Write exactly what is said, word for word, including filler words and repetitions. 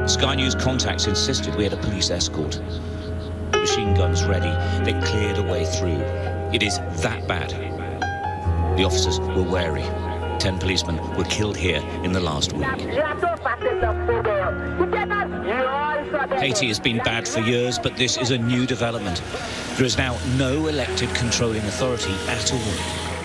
Sky News contacts insisted we had a police escort. Machine guns ready, they cleared a way through. It is that bad. The officers were wary. Ten policemen were killed here in the last week. Haiti has been bad for years, but this is a new development. There is now no elected controlling authority at all.